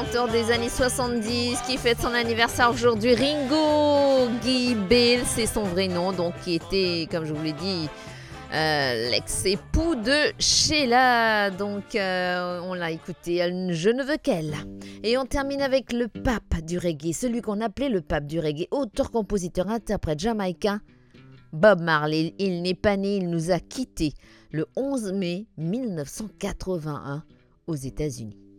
chanteur des années 70 qui fête son anniversaire aujourd'hui. Ringo Guy Bill, c'est son vrai nom, donc qui était, comme je vous l'ai dit, l'ex-époux de Sheila. Donc on l'a écouté, Je ne veux qu'elle. Et on termine avec le pape du reggae, celui qu'on appelait le pape du reggae, auteur, compositeur, interprète jamaïcain, Bob Marley. Il n'est pas né, il nous a quittés le 11 mai 1981 aux États-Unis.